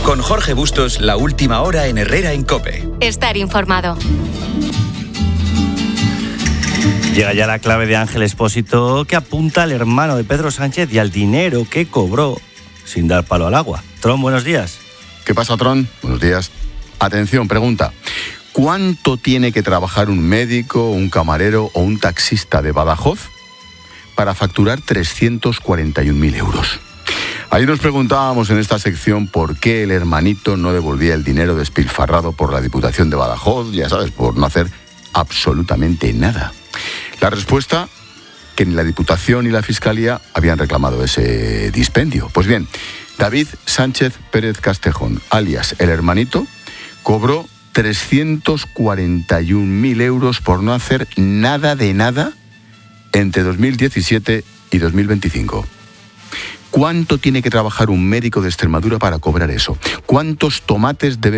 Con Jorge Bustos, la última hora en Herrera en COPE. Estar informado. Llega ya la clave de Ángel Expósito, que apunta al hermano de Pedro Sánchez y al dinero que cobró sin dar palo al agua. Tron, buenos días. ¿Qué pasa, Tron? Buenos días. Atención, pregunta. ¿Cuánto tiene que trabajar un médico, un camarero o un taxista de Badajoz para facturar 341.000 euros? Ayer nos preguntábamos en esta sección por qué el hermanito no devolvía el dinero despilfarrado por la Diputación de Badajoz, ya sabes, por no hacer absolutamente nada. La respuesta, que ni la Diputación ni la Fiscalía habían reclamado ese dispendio. Pues bien, David Sánchez Pérez Castejón, alias el hermanito, cobró 341.000 euros por no hacer nada de nada entre 2017 y 2025. ¿Cuánto tiene que trabajar un médico de Extremadura para cobrar eso? ¿Cuántos tomates debe